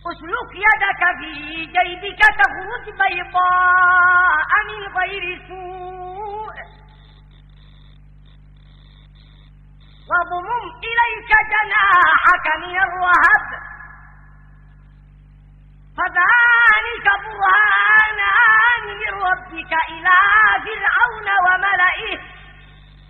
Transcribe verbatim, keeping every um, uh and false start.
اسلك يدك في جيبك تخرج بيضاء من غير سوء واضمم إليك جناحك من الرهب فذلك